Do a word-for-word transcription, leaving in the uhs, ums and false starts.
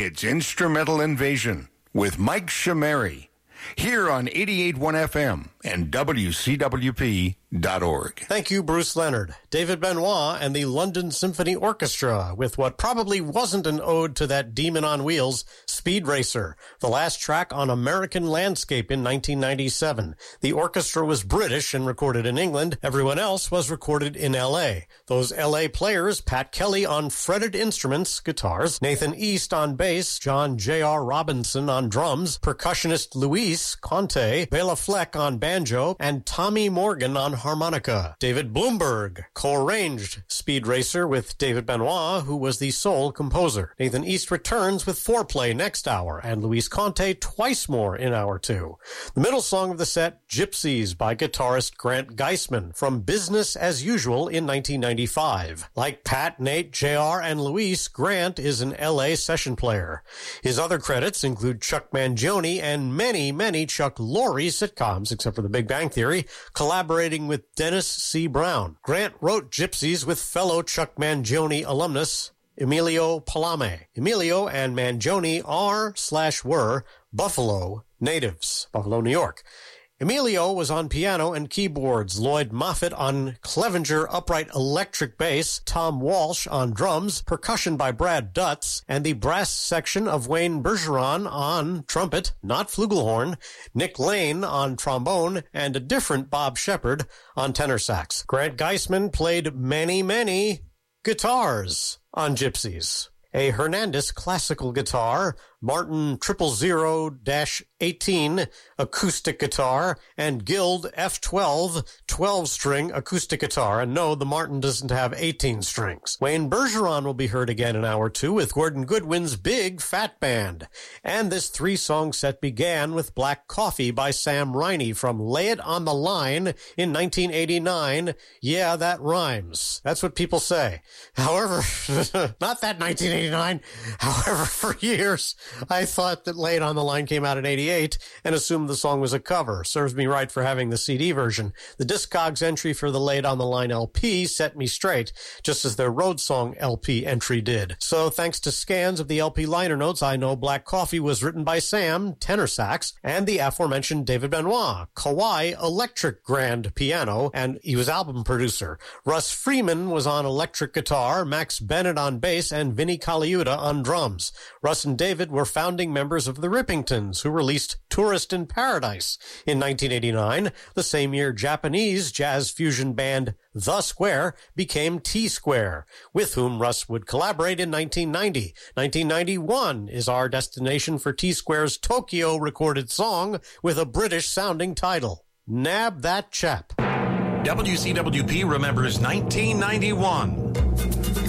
It's Instrumental Invasion with Mike Shamari here on eighty-eight point one F M and W C W P dot org. Thank you, Bruce Leonard. David Benoit and the London Symphony Orchestra with what probably wasn't an ode to that demon on wheels, Speed Racer, the last track on American Landscape in nineteen ninety-seven. The orchestra was British and recorded in England. Everyone else was recorded in L A. Those L A players, Pat Kelly on fretted instruments, guitars, Nathan East on bass, John J R. Robinson on drums, percussionist Luis Conte, Bela Fleck on banjo, and Tommy Morgan on harmonica. David Bloomberg co-arranged Speed Racer with David Benoit, who was the sole composer. Nathan East returns with foreplay next hour, and Luis Conte twice more in hour two. The middle song of the set, Gypsies by guitarist Grant Geisman from Business as Usual in nineteen ninety-five. Like Pat, Nate, J R, and Luis, Grant is an L A session player. His other credits include Chuck Mangione and many, many Chuck Lorre sitcoms, except for The Big Bang Theory, collaborating with Dennis C. Brown. Grant wrote Gypsies with fellow Chuck Mangione alumnus Emilio Palame. Emilio and Mangione are slash were Buffalo natives, Buffalo, New York. Emilio was on piano and keyboards, Lloyd Moffitt on Clevenger upright electric bass, Tom Walsh on drums, percussion by Brad Dutz, and the brass section of Wayne Bergeron on trumpet, not flugelhorn, Nick Lane on trombone, and a different Bob Shepard on tenor sax. Grant Geisman played many, many guitars on Gypsies. A Hernandez classical guitar, Martin triple zero dash eighteen acoustic guitar, and Guild F twelve twelve-string acoustic guitar. And no, the Martin doesn't have eighteen strings. Wayne Bergeron will be heard again in hour two with Gordon Goodwin's Big Fat Band. And this three-song set began with Black Coffee by Sam Riney from Lay It on the Line in nineteen eighty-nine. Yeah, that rhymes. That's what people say. However, not that nineteen eighty-nine. However, for years, I thought that Lay It on the Line came out in eighty-eight and assumed the song was a cover. Serves me right for having the C D version. The Discogs entry for the Lay It on the Line L P set me straight, just as their Road Song L P entry did. So thanks to scans of the L P liner notes, I know Black Coffee was written by Sam, tenor sax, and the aforementioned David Benoit, Kawai electric grand piano, and he was album producer. Russ Freeman was on electric guitar, Max Bennett on bass, and Vinnie Colaiuta on drums. Russ and David were founding members of the Rippingtons, who released Tourist in Paradise in nineteen eighty-nine, the same year Japanese jazz fusion band The Square became T-Square, with whom Russ would collaborate in nineteen ninety. nineteen ninety-one is our destination for T-Square's Tokyo recorded song with a British-sounding title, Nab That Chap. W C W P remembers nineteen ninety-one.